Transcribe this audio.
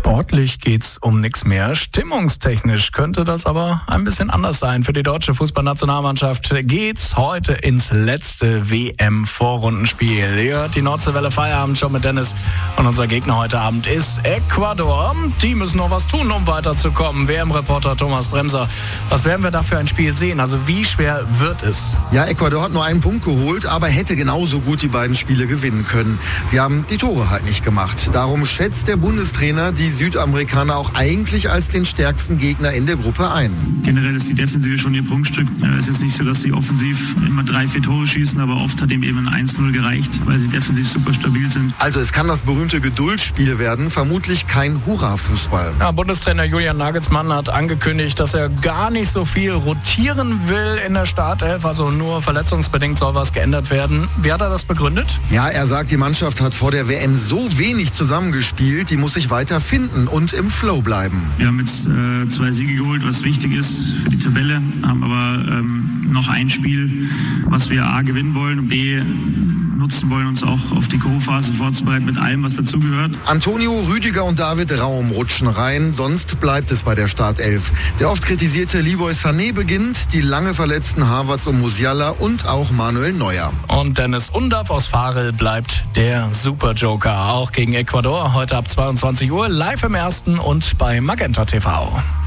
Sportlich geht's um nichts mehr. Stimmungstechnisch könnte das aber ein bisschen anders sein. Für die deutsche Fußballnationalmannschaft geht's heute ins letzte WM-Vorrundenspiel. Ihr hört die Nordseewelle Feierabend schon mit Dennis und unser Gegner heute Abend ist Ecuador. Die müssen noch was tun, um weiterzukommen. WM-Reporter Thomas Bremser, was werden wir da für ein Spiel sehen? Also wie schwer wird es? Ja, Ecuador hat nur einen Punkt geholt, aber hätte genauso gut die beiden Spiele gewinnen können. Sie haben die Tore halt nicht gemacht. Darum schätzt der Bundestrainer die Südamerikaner auch eigentlich als den stärksten Gegner in der Gruppe ein. Generell ist die Defensive schon ihr Prunkstück. Es ist jetzt nicht so, dass sie offensiv immer 3-4 Tore schießen, aber oft hat ihm eben ein 1-0 gereicht, weil sie defensiv super stabil sind. Also es kann das berühmte Geduldsspiel werden, vermutlich kein Hurra-Fußball. Ja, Bundestrainer Julian Nagelsmann hat angekündigt, dass er gar nicht so viel rotieren will in der Startelf, also nur verletzungsbedingt soll was geändert werden. Wie hat er das begründet? Ja, er sagt, die Mannschaft hat vor der WM so wenig zusammengespielt, die muss sich weiter finden und im Flow bleiben. Wir haben jetzt 2 Siege geholt, was wichtig ist für die Tabelle, haben aber noch ein Spiel, was wir A gewinnen wollen und B nutzen wollen, uns auch auf die K.O.-Phase vorzubereiten mit allem, was dazugehört. Antonio, Rüdiger und David Raum rutschen rein, sonst bleibt es bei der Startelf. Der oft kritisierte Leroy Sané beginnt, die lange verletzten Havertz und Musiala und auch Manuel Neuer. Und Dennis Undav aus Varel bleibt der Superjoker, auch gegen Ecuador, heute ab 22 Uhr live im Ersten und bei Magenta TV.